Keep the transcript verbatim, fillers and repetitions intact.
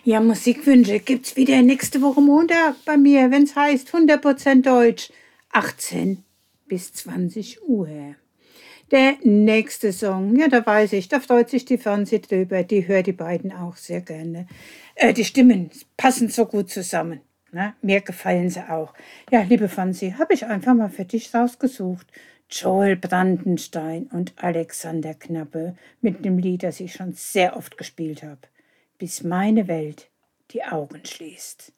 Ja, Musikwünsche gibt's wieder nächste Woche Montag bei mir, wenn's heißt hundert Prozent Deutsch, achtzehn bis zwanzig Uhr. Der nächste Song, ja, da weiß ich, da freut sich die Fernseh drüber, die hört die beiden auch sehr gerne. Äh, die Stimmen passen so gut zusammen. Ne? Mir gefallen sie auch. Ja, liebe Fancy, habe ich einfach mal für dich rausgesucht. Joel Brandenstein und Alexander Knappe mit dem Lied, das ich schon sehr oft gespielt habe. Bis meine Welt die Augen schließt.